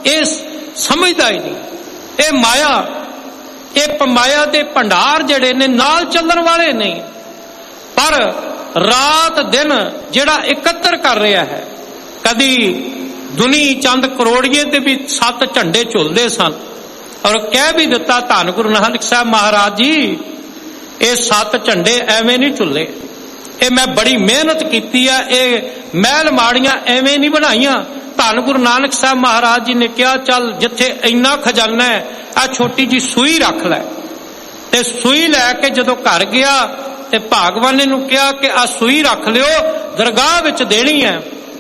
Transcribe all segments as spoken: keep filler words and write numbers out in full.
ਇਹ ਸਮਝਦਾ ਹੀ ਨਹੀਂ। ਇਹ ਮਾਇਆ, ਇਹ ਮਾਇਆ ਦੇ ਭੰਡਾਰ ਜਿਹੜੇ ਨੇ ਨਾਲ ਚੱਲਣ ਵਾਲੇ ਨਹੀਂ, ਪਰ ਰਾਤ ਦਿਨ ਜਿਹੜਾ ਇਕੱਤਰ ਕਰ ਰਿਹਾ ਹੈ। ਕਦੀ ਦੁਨੀ ਚੰਦ ਕਰੋੜੀਏ ਤੇ ਵੀ ਸੱਤ ਝੰਡੇ ਝੁਲਦੇ ਸਨ, ਔਰ ਕਹਿ ਵੀ ਦਿੱਤਾ ਧੰਨ ਗੁਰੂ ਨਾਨਕ ਸਾਹਿਬ ਮਹਾਰਾਜ ਜੀ, ਇਹ ਸੱਤ ਝੰਡੇ ਐਵੇਂ ਨਹੀਂ ਝੁੱਲੇ, ਇਹ ਮੈਂ ਬੜੀ ਮਿਹਨਤ ਕੀਤੀ ਆ, ਇਹ ਮਹਿਲ ਮਾੜੀਆਂ ਐਵੇਂ ਨਹੀਂ ਬਣਾਈਆਂ। ਧੰਨ ਗੁਰੂ ਨਾਨਕ ਸਾਹਿਬ ਮਹਾਰਾਜ ਜੀ ਨੇ ਕਿਹਾ ਚੱਲ ਜਿੱਥੇ ਇੰਨਾ ਖਜ਼ਾਨਾ ਹੈ ਆ ਛੋਟੀ ਜੀ ਸੂਈ ਰੱਖ ਲੈ। ਤੇ ਸੂਈ ਲੈ ਕੇ ਜਦੋਂ ਘਰ ਗਿਆ ਤੇ ਭਾਗਵਾਨੇ ਨੂੰ ਕਿਹਾ ਕਿ ਆ ਸੂਈ ਰੱਖ ਲਿਓ, ਦਰਗਾਹ ਵਿੱਚ ਦੇਣੀ ਹੈ।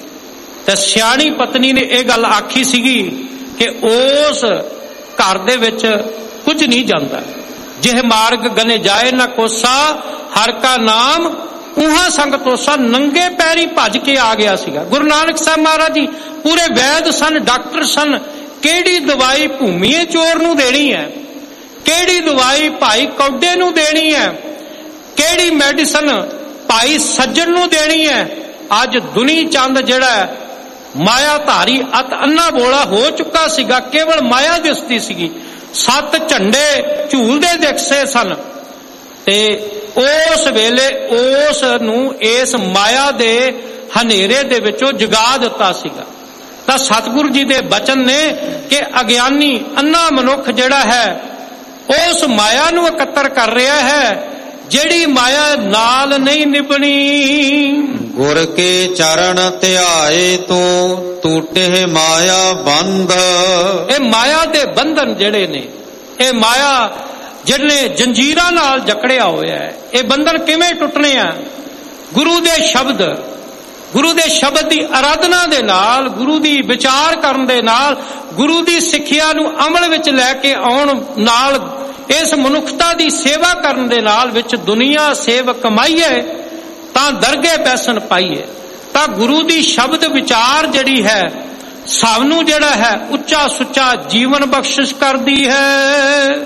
ਤੇ ਸਿਆਣੀ ਪਤਨੀ ਨੇ ਇਹ ਗੱਲ ਆਖੀ ਸੀਗੀ ਕਿ ਉਸ ਘਰ ਦੇ ਵਿੱਚ ਕੁਝ ਨਹੀਂ ਜਾਂਦਾ। ਜਿਹ ਮਾਰਗ ਗਨੇ ਜਾਏ ਨਾ ਕੋਸਾ, ਹਰ ਕਾ ਨਾਮ ਉਹਾਂ ਸੰਗ ਤੋਸਾ। ਨੰਗੇ ਪੈਰੀ ਭੱਜ ਕੇ ਆ ਗਿਆ ਸੀਗਾ। ਗੁਰੂ ਨਾਨਕ ਸਾਹਿਬ ਮਹਾਰਾਜ ਜੀ ਪੂਰੇ ਵੈਦ ਸਨ, ਡਾਕਟਰ ਸਨ। ਕਿਹੜੀ ਦਵਾਈ ਭੂਮੀਏ ਚੋਰ ਨੂੰ ਦੇਣੀ ਹੈ, ਕਿਹੜੀ ਦਵਾਈ ਭਾਈ ਕੌਡੇ ਨੂੰ ਦੇਣੀ ਹੈ, ਕਿਹੜੀ ਮੈਡੀਸਨ ਭਾਈ ਸੱਜਣ ਨੂੰ ਦੇਣੀ ਹੈ। ਅੱਜ ਦੁਨੀ ਚੰਦ ਜਿਹੜਾ ਮਾਇਆ ਧਾਰੀ ਅਤ ਅੰਨਾ ਬੋਲਾ ਹੋ ਚੁੱਕਾ ਸੀਗਾ, ਕੇਵਲ ਮਾਇਆ ਦਿਸਦੀ ਸੀਗੀ। ਸੱਤ ਝੰਡੇ ਝੂਲਦੇ ਦਿਖਸੇ ਸਨ ਤੇ ਉਸ ਵੇਲੇ ਉਸ ਨੂੰ ਇਸ ਮਾਇਆ ਦੇ ਹਨੇਰੇ ਦੇ ਵਿੱਚੋਂ ਜਗਾ ਦਿੱਤਾ ਸੀਗਾ। ਤਾਂ ਸਤਿਗੁਰੂ ਜੀ ਦੇ ਬਚਨ ਨੇ ਕਿ ਅਗਿਆਨੀ ਅੰਨਾ ਮਨੁੱਖ ਜਿਹੜਾ ਹੈ ਉਸ ਮਾਇਆ ਨੂੰ ਇਕੱਤਰ ਕਰ ਰਿਹਾ ਹੈ, ਜਿਹੜੀ ਮਾਇਆ ਨਾਲ ਨਹੀਂ ਨਿਭਣੀ। ਗੁਰ ਕੇ ਚਰਨ ਧਿਆਏ ਤੂੰ ਟੂਟੇ ਮਾਇਆ ਬੰਧ। ਇਹ ਮਾਇਆ ਦੇ ਬੰਧਨ ਜਿਹੜੇ ਨੇ, ਇਹ ਮਾਇਆ ਜਿਹਨੇ ਜੰਜੀਰਾਂ ਨਾਲ ਜਕੜਿਆ ਹੋਇਆ ਹੈ, ਇਹ ਬੰਧਨ ਕਿਵੇਂ ਟੁੱਟਣੇ ਆ? ਗੁਰੂ ਦੇ ਸ਼ਬਦ, ਗੁਰੂ ਦੇ ਸ਼ਬਦ ਦੀ ਆਰਾਧਨਾ ਦੇ ਨਾਲ, ਗੁਰੂ ਦੀ ਵਿਚਾਰ ਕਰਨ ਦੇ ਨਾਲ, ਗੁਰੂ ਦੀ ਸਿੱਖਿਆ ਨੂੰ ਅਮਲ ਵਿੱਚ ਲੈ ਕੇ ਆਉਣ ਨਾਲ, ਇਸ ਮਨੁੱਖਤਾ ਦੀ ਸੇਵਾ ਕਰਨ ਦੇ ਨਾਲ ਵਿੱਚ ਦੁਨੀਆ ਸੇਵ ਕਮਾਈਏ ਤਾਂ ਦਰਗੇ ਬੈਸਣ ਪਾਈਏ। ਤਾਂ ਗੁਰੂ ਦੀ ਸ਼ਬਦ ਵਿਚਾਰ ਜਿਹੜੀ ਹੈ ਸਭ ਨੂੰ ਜਿਹੜਾ ਹੈ ਉੱਚਾ ਸੁੱਚਾ ਜੀਵਨ ਬਖਸ਼ਿਸ਼ ਕਰਦੀ ਹੈ।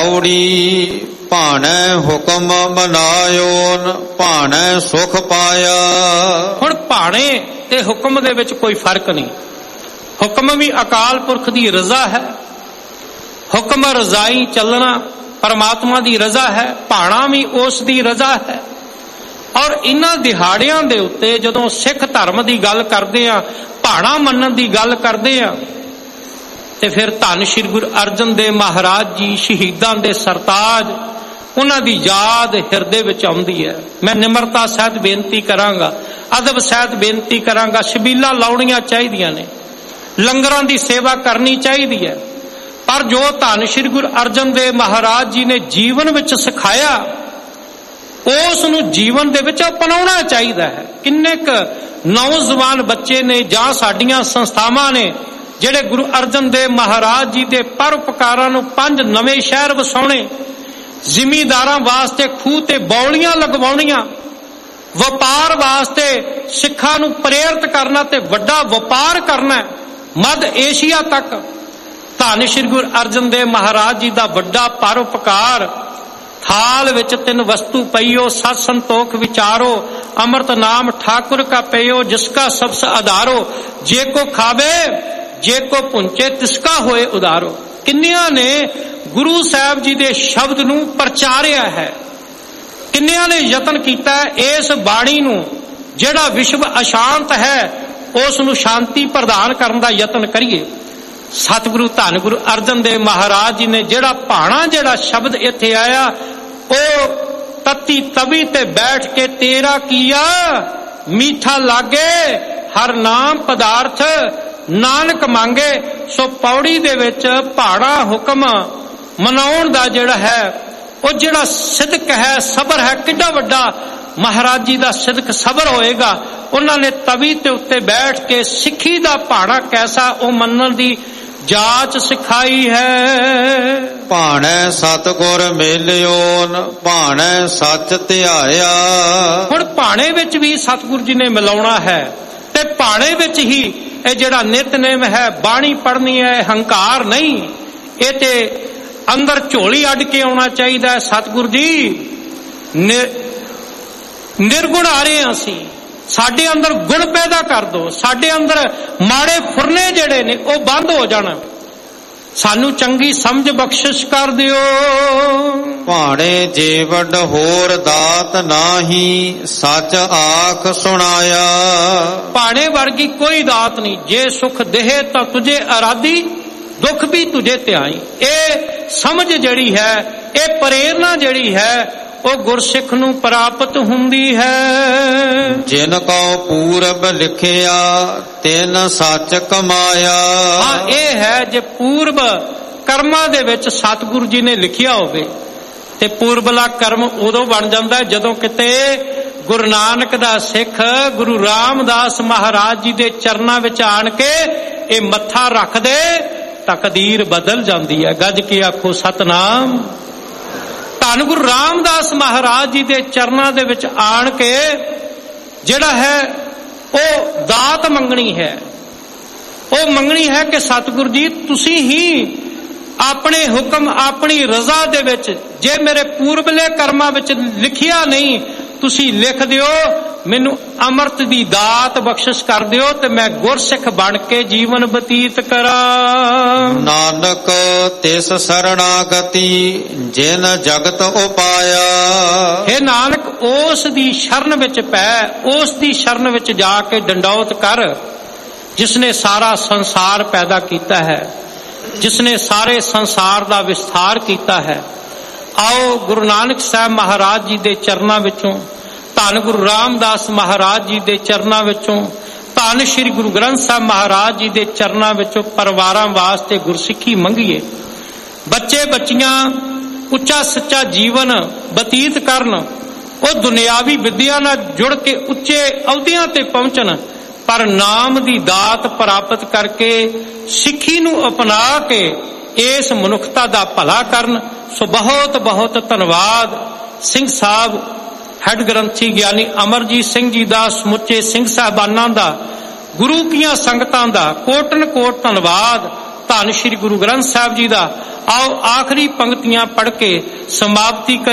ਪੌੜੀ ਭਾਣੇ ਹੁਕਮ ਮਨਾਇਓਨ, ਭਾਣੇ ਸੁਖ ਪਾਇਆ। ਹੁਣ ਭਾਣੇ ਤੇ ਹੁਕਮ ਦੇ ਵਿੱਚ ਕੋਈ ਫਰਕ ਨਹੀਂ। ਹੁਕਮ ਵੀ ਅਕਾਲ ਪੁਰਖ ਦੀ ਰਜ਼ਾ ਹੈ, ਹੁਕਮ ਰਜ਼ਾਈ ਚੱਲਣਾ ਪਰਮਾਤਮਾ ਦੀ ਰਜ਼ਾ ਹੈ, ਭਾਣਾ ਵੀ ਉਸ ਦੀ ਰਜ਼ਾ ਹੈ। ਔਰ ਇਹਨਾਂ ਦਿਹਾੜਿਆਂ ਦੇ ਉੱਤੇ ਜਦੋਂ ਸਿੱਖ ਧਰਮ ਦੀ ਗੱਲ ਕਰਦੇ ਆ, ਭਾਣਾ ਮੰਨਣ ਦੀ ਗੱਲ ਕਰਦੇ ਆ, ਤੇ ਫਿਰ ਧੰਨ ਸ਼੍ਰੀ ਗੁਰੂ ਅਰਜਨ ਦੇਵ ਮਹਾਰਾਜ ਜੀ ਸ਼ਹੀਦਾਂ ਦੇ ਸਰਤਾਜ, ਉਹਨਾਂ ਦੀ ਯਾਦ ਹਿਰਦੇ ਵਿੱਚ ਆਉਂਦੀ ਹੈ। ਮੈਂ ਨਿਮਰਤਾ ਸਹਿਤ ਬੇਨਤੀ ਕਰਾਂਗਾ, ਅਦਬ ਸਹਿਤ ਬੇਨਤੀ ਕਰਾਂਗਾ, ਛਬੀਲਾਂ ਲਾਉਣੀਆਂ ਚਾਹੀਦੀਆਂ ਨੇ, ਲੰਗਰਾਂ ਦੀ ਸੇਵਾ ਕਰਨੀ ਚਾਹੀਦੀ ਹੈ, ਪਰ ਜੋ ਧੰਨ ਸ਼੍ਰੀ ਗੁਰੂ ਅਰਜਨ ਦੇਵ ਮਹਾਰਾਜ ਜੀ ਨੇ ਜੀਵਨ ਵਿੱਚ ਸਿਖਾਇਆ ਉਸ ਨੂੰ ਜੀਵਨ ਦੇ ਵਿੱਚ ਅਪਣਾਉਣਾ ਚਾਹੀਦਾ ਹੈ। ਕਿੰਨੇ ਕੁ ਨੌਜਵਾਨ ਬੱਚੇ ਨੇ ਜਾਂ ਸਾਡੀਆਂ ਸੰਸਥਾਵਾਂ ਨੇ ਜਿਹੜੇ ਗੁਰੂ ਅਰਜਨ ਦੇਵ ਮਹਾਰਾਜ ਜੀ ਦੇ ਪਰਉਪਕਾਰਾਂ ਨੂੰ, ਪੰਜ ਨਵੇਂ ਸ਼ਹਿਰ ਵਸਾਉਣੇ, ਜ਼ਿਮੀਂਦਾਰਾਂ ਵਾਸਤੇ ਖੂਹ ਤੇ ਬੌਲੀਆਂ ਲਗਵਾਉਣੀਆਂ, ਵਪਾਰ ਵਾਸਤੇ ਸਿੱਖਾਂ ਨੂੰ ਪ੍ਰੇਰਿਤ ਕਰਨਾ ਤੇ ਵੱਡਾ ਵਪਾਰ ਕਰਨਾ ਮੱਧ ਏਸ਼ੀਆ ਤੱਕ। ਧੰਨ ਸ਼੍ਰੀ ਗੁਰੂ ਅਰਜਨ ਦੇਵ ਮਹਾਰਾਜ ਜੀ ਦਾ ਵੱਡਾ ਪਰਉਪਕਾਰ। ਥਾਲ ਵਿੱਚ ਤਿੰਨ ਵਸਤੂ ਪਈਓ, ਸਤ ਸੰਤੋਖ ਵਿਚਾਰੋ, ਅੰਮ੍ਰਿਤ ਨਾਮ ਠਾकुर का पयो, जिसका सबस आधारो, जे को खावे जे को पुंचे तिसका होए उदारो। किन्नियां ने गुरु साहब जी दे शब्द नूं प्रचारिया है, किन्नियां ने यतन कीता है इस बाणी नूं जिहड़ा विश्व अशांत है उस नूं शांति प्रदान करन दा यतन करिए। सतगुरु धन गुरु अर्जन देव महाराज जी ने जिहड़ा भाणा जिहड़ा शब्द इत्थे आया, ओ तत्ती तवी ते बैठ के तेरा किया मीठा लागे, हर नाम पदार्थ नानक मांगे। सो पौड़ी दे विच भाणा हुक्म मनाउण दा जिहड़ा है ओ जिहड़ा सिदक है, सबर है, किड्डा वड्डा महाराज जी दा सिदक सबर होएगा। उन्हां ने तवी ते उत्ते बैठ के सिੱਖੀ दा भाणा कैसा ओ मनण दी जाच सिखाई है। भाणे सतगुर मिलियोन, भाणे सच ध्याया। हुण भाणे विच भी सतगुर जी ने मिलाउणा है ते भाणे विच ही ਇਹ ਜਿਹੜਾ ਨਿਤਨੇਮ ਹੈ, ਬਾਣੀ ਪੜ੍ਹਨੀ ਹੈ, ਹੰਕਾਰ ਨਹੀਂ। ਇਹ ਤੇ ਅੰਦਰ ਝੋਲੀ ਅੱਡ ਕੇ ਆਉਣਾ ਚਾਹੀਦਾ ਹੈ। ਸਤਿਗੁਰੂ ਜੀ ਨਿਰਗੁਣ ਆ ਰਹੇ ਹਾਂ ਅਸੀਂ, ਸਾਡੇ ਅੰਦਰ ਗੁਣ ਪੈਦਾ ਕਰ ਦਿਓ, ਸਾਡੇ ਅੰਦਰ ਮਾੜੇ ਫੁਰਨੇ ਜਿਹੜੇ ਨੇ ਉਹ ਬੰਦ ਹੋ ਜਾਣ। ਸਾਨੂੰ ਚੰਗੀ ਸਮਝ ਬਖਸ਼ਿਸ਼ ਕਰ ਦਿਓ। ਭਾਣੇ ਜੇ ਵੱਡ ਹੋਰ ਦਾਤ ਨਾਹੀ, ਸੱਚ ਆਖ ਸੁਣਾਇਆ। ਭਾਣੇ ਵਰਗੀ ਕੋਈ ਦਾਤ ਨਹੀਂ। ਜੇ ਸੁਖ ਦੇਹ ਤਾਂ ਤੁਝੇ ਅਰਾਧੀ, ਦੁੱਖ ਵੀ ਤੁਝੇ ਧਿਆਈ। ਇਹ ਸਮਝ ਜਿਹੜੀ ਹੈ, ਇਹ ਪ੍ਰੇਰਨਾ ਜਿਹੜੀ ਹੈ, ਉਹ ਗੁਰਸਿੱਖ ਨੂੰ ਪ੍ਰਾਪਤ ਹੁੰਦੀ ਹੈ। ਜਿਨ ਕਉ ਪੂਰਬ ਲਿਖਿਆ, ਤਿਨ ਸੱਚ ਕਮਾਇਆ। ਹਾਂ, ਇਹ ਹੈ ਜੇ ਪੂਰਬ ਕਰਮਾਂ ਦੇ ਵਿੱਚ ਸਤਿਗੁਰੂ ਜੀ ਨੇ ਲਿਖਿਆ ਹੋਵੇ, ਤੇ ਪੂਰਬਲਾ ਕਰਮ ਉਦੋਂ ਬਣ ਜਾਂਦਾ ਜਦੋਂ ਕਿਤੇ ਗੁਰੂ ਨਾਨਕ ਦਾ ਸਿੱਖ ਗੁਰੂ ਰਾਮਦਾਸ ਮਹਾਰਾਜ ਜੀ ਦੇ ਚਰਨਾਂ ਵਿੱਚ ਆਣ ਕੇ ਇਹ ਮੱਥਾ ਰੱਖ ਦੇ, ਤਕਦੀਰ ਬਦਲ ਜਾਂਦੀ ਹੈ। ਗੱਜ ਕੇ ਆਖੋ ਸਤਨਾਮ। ਧੰਨ ਗੁਰੂ ਰਾਮਦਾਸ ਮਹਾਰਾਜ ਜੀ ਦੇ ਚਰਨਾਂ ਦੇ ਵਿੱਚ ਆਣ ਕੇ ਜਿਹੜਾ ਹੈ ਉਹ ਦਾਤ ਮੰਗਣੀ ਹੈ। ਉਹ ਮੰਗਣੀ ਹੈ ਕਿ ਸਤਿਗੁਰੂ ਜੀ ਤੁਸੀਂ ਹੀ ਆਪਣੇ ਹੁਕਮ, ਆਪਣੀ ਰਜ਼ਾ ਦੇ ਵਿੱਚ, ਜੇ ਮੇਰੇ ਪੂਰਬਲੇ ਕਰਮਾਂ ਵਿੱਚ ਲਿਖਿਆ ਨਹੀਂ, ਤੁਸੀਂ ਲਿਖ ਦਿਓ, ਮੈਨੂੰ ਅੰਮ੍ਰਿਤ ਦੀ ਦਾਤ ਬਖਸ਼ਿਸ਼ ਕਰ ਦਿਓ ਤੇ ਮੈਂ ਗੁਰਸਿੱਖ ਬਣ ਕੇ ਜੀਵਨ ਬਤੀਤ ਕਰਾਂ। ਨਾਨਕ ਤਿਸ ਸਰਣਾਗਤੀ, ਜਿਨ ਜਗਤ ਉਪਾਇਆ। ਹੇ ਨਾਨਕ, ਉਸ ਦੀ ਸ਼ਰਨ ਵਿੱਚ ਪੈ, ਉਸ ਦੀ ਸ਼ਰਨ ਵਿੱਚ ਜਾ ਕੇ ਡੰਡੌਤ ਕਰ, ਜਿਸਨੇ ਸਾਰਾ ਸੰਸਾਰ ਪੈਦਾ ਕੀਤਾ ਹੈ, ਜਿਸਨੇ ਸਾਰੇ ਸੰਸਾਰ ਦਾ ਵਿਸਥਾਰ ਕੀਤਾ ਹੈ। ਆਓ ਗੁਰੂ ਨਾਨਕ ਸਾਹਿਬ ਮਹਾਰਾਜ ਜੀ ਦੇ ਚਰਨਾਂ ਵਿੱਚੋਂ, ਧੰਨ ਗੁਰੂ ਰਾਮਦਾਸ ਮਹਾਰਾਜ ਜੀ ਦੇ ਚਰਨਾਂ ਵਿੱਚੋਂ, ਧੰਨ ਸ਼੍ਰੀ ਗੁਰੂ ਗ੍ਰੰਥ ਸਾਹਿਬ ਮਹਾਰਾਜ ਜੀ ਦੇ ਚਰਨਾਂ ਵਿੱਚੋਂ ਪਰਿਵਾਰਾਂ ਵਾਸਤੇ ਗੁਰਸਿੱਖੀ ਮੰਗੀਏ। ਬੱਚੇ ਬੱਚੀਆਂ ਉੱਚਾ ਸੱਚਾ ਜੀਵਨ ਬਤੀਤ ਕਰਨ, ਉਹ ਦੁਨਿਆਵੀ ਵਿਦਿਆ ਨਾਲ ਜੁੜ ਕੇ ਉੱਚੇ ਅਹੁਦਿਆਂ ਤੇ ਪਹੁੰਚਣ, ਪਰ ਨਾਮ ਦੀ ਦਾਤ ਪ੍ਰਾਪਤ ਕਰਕੇ ਸਿੱਖੀ ਨੂੰ ਅਪਣਾ ਕੇ ਇਸ ਮਨੁੱਖਤਾ ਦਾ ਭਲਾ ਕਰਨ। ਸੋ ਬਹੁਤ ਬਹੁਤ ਧੰਨਵਾਦ ਸਿੰਘ ਸਾਹਿਬ, ਹੈਡ ਗ੍ਰੰਥੀ ਗਿਆਨੀ ਅਮਰਜੀਤ ਸਿੰਘ ਜੀ ਦਾ, ਸਮੁੱਚੇ ਸਿੰਘ ਸਾਹਿਬਾਨਾਂ ਦਾ, ਗੁਰੂ ਕੀਆਂ ਸੰਗਤਾਂ ਦਾ ਕੋਟਨ ਕੋਟ ਧੰਨਵਾਦ। ਧੰਨ ਸ਼੍ਰੀ ਗੁਰੂ ਗ੍ਰੰਥ ਸਾਹਿਬ ਜੀ ਦਾ। ਆਓ ਆਖਰੀ ਪੰਕਤੀਆਂ ਪੜ੍ਹ ਕੇ ਸਮਾਪਤੀ ਕਰੀ।